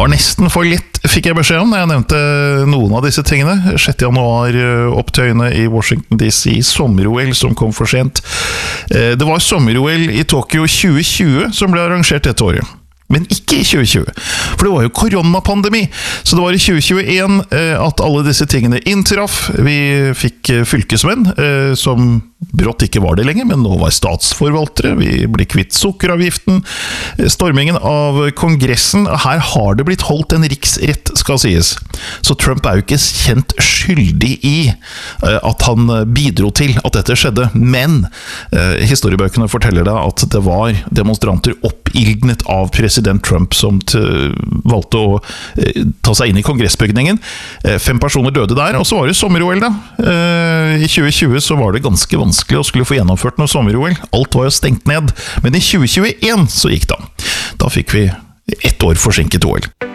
var nesten for litt, fikk jeg beskjed om, når jeg nevnte noen av disse tingene. 6. januar, opptøyene i Washington DC, sommer-OL som kom for sent. Det var sommer-OL i Tokyo 2020 som ble arrangert dette året. Men ikke i 2020, for det var jo koronapandemi. Så det var i 2021 at alle disse tingene inntraff. Vi fikk fylkesmenn som brått ikke var det lenger, men nå var statsforvaltere. Vi ble kvitt sukkeravgiften. Stormingen av kongressen. Her har det blitt holdt en riksrett, skal sies. Så Trump jo ikke kjent skyldig i at han bidro til at dette skjedde. Men historiebøkene forteller deg at det var demonstranter oppildnet av president Trump som valgte å ta seg inn i kongressbygningen. 5 personer døde der, og så var det sommer-OL da. I 2020 så var det ganske vanskelig å skulle få gjennomført noe sommer-OL. Alt var jo stengt ned. Men i 2021 så gikk det. Da fikk vi 1 år forsinket OL.